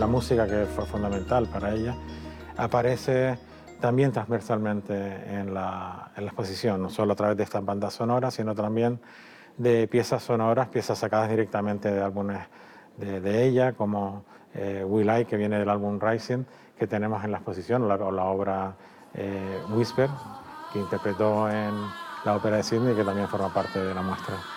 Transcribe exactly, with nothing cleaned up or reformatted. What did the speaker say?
la música, que fue fundamental para ella, aparece también transversalmente en la, en la exposición, no solo a través de estas bandas sonoras, sino también de piezas sonoras, piezas sacadas directamente de álbumes de, de ella, como eh, Will I, que viene del álbum Rising, que tenemos en la exposición, o la, o la obra eh, Whisper, que interpretó en la ópera de Sydney, que también forma parte de la muestra.